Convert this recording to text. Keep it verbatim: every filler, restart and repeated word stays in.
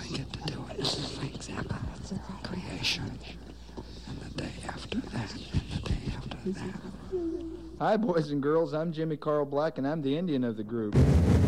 I get to do it in the example of creation. And the day after that, and the day after that. Hi, boys and girls. I'm Jimmy Carl Black, and I'm the Indian of the group.